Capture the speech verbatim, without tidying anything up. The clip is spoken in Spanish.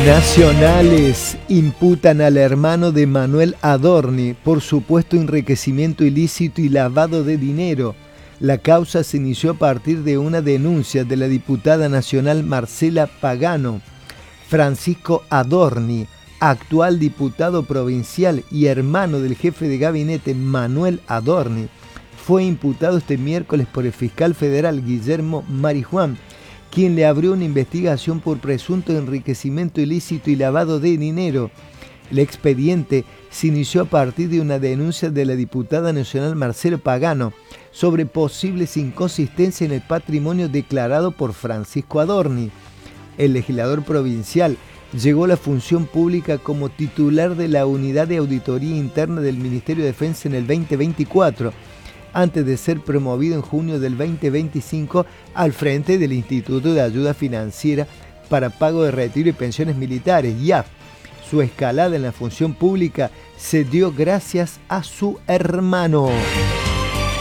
Nacionales imputan al hermano de Manuel Adorni por supuesto enriquecimiento ilícito y lavado de dinero. La causa se inició a partir de una denuncia de la diputada nacional Marcela Pagano. Francisco Adorni, actual diputado provincial y hermano del jefe de gabinete Manuel Adorni, fue imputado este miércoles por el fiscal federal Guillermo Marijuán, quien le abrió una investigación por presunto enriquecimiento ilícito y lavado de dinero. El expediente se inició a partir de una denuncia de la diputada nacional Marcela Pagano sobre posibles inconsistencias en el patrimonio declarado por Francisco Adorni. El legislador provincial llegó a la función pública como titular de la Unidad de Auditoría Interna del Ministerio de Defensa en el veinte veinticuatro, antes de ser promovido en junio del veinte veinticinco al frente del Instituto de Ayuda Financiera para Pago de Retiro y Pensiones Militares, I A F. Su escalada en la función pública se dio gracias a su hermano.